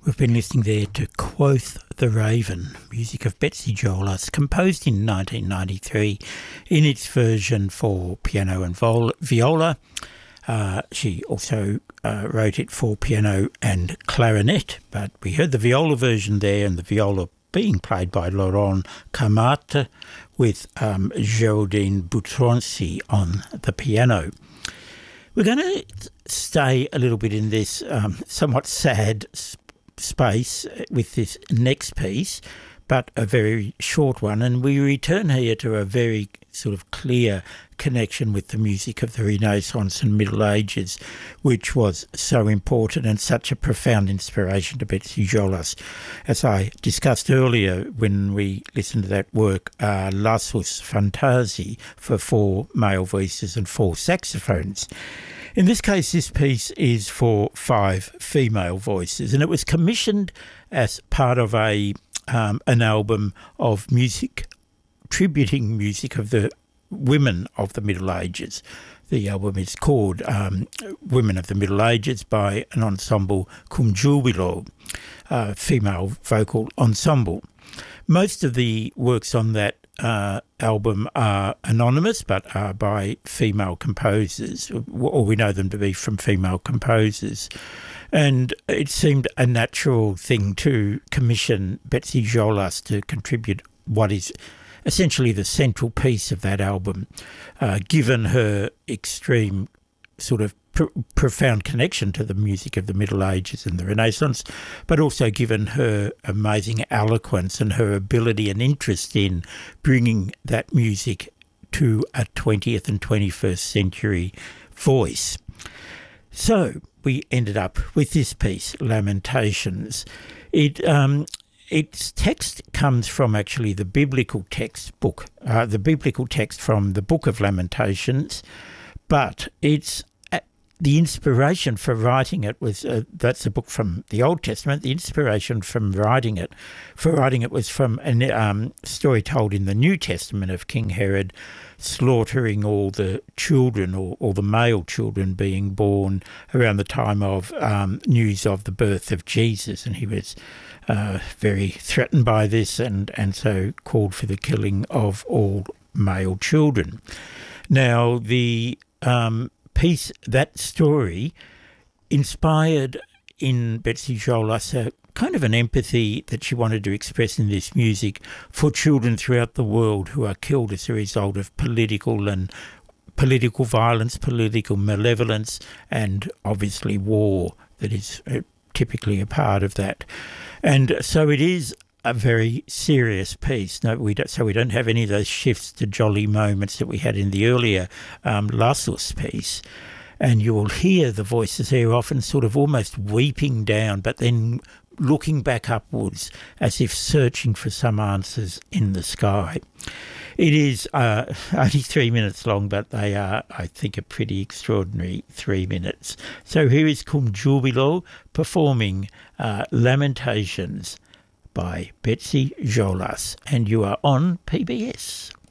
We've been listening there to Quoth the Raven, music of Betsy Jolas, composed in 1993 in its version for piano and viola. She also wrote it for piano and clarinet, but we heard the viola version there, and the viola being played by Laurent Camate with Geraldine Boutroncy on the piano. We're going to stay a little bit in this somewhat sad space with this next piece, but a very short one, and we return here to a very sort of clear connection with the music of the Renaissance and Middle Ages, which was so important and such a profound inspiration to Betsy Jolas. As I discussed earlier when we listened to that work, Lassus Fantasi, for 4 male voices and 4 saxophones. In this case, this piece is for 5 female voices, and it was commissioned as part of an album of music, tributing music of the women of the Middle Ages. The album is called Women of the Middle Ages by an ensemble Cum Jubilo, female vocal ensemble. Most of the works on that album are anonymous, but are by female composers, or we know them to be from female composers. And it seemed a natural thing to commission Betsy Jolas to contribute what is essentially the central piece of that album, given her extreme sort of profound connection to the music of the Middle Ages and the Renaissance, but also given her amazing eloquence and her ability and interest in bringing that music to a 20th and 21st century voice. So we ended up with this piece, Lamentations. Its text comes from actually the biblical textbook, the biblical text from the Book of Lamentations, but it's the inspiration for writing it was, that's a book from the Old Testament. The inspiration for writing it was from a story told in the New Testament of King Herod slaughtering all the children, or the male children being born around the time of news of the birth of Jesus. And he was very threatened by this and so called for the killing of all male children. Now, the piece, that story, inspired in Betsy Jolas a kind of an empathy that she wanted to express in this music for children throughout the world who are killed as a result of political violence, political malevolence, and obviously war that is typically a part of that. And so it is a very serious piece. No, we don't have any of those shifts to jolly moments that we had in the earlier Lassus piece. And you will hear the voices here often sort of almost weeping down, but then looking back upwards as if searching for some answers in the sky. It is only 3 minutes long, but they are, I think, a pretty extraordinary 3 minutes. So here is Cum Jubilo performing Lamentations by Betsy Jolas, and you are on PBS.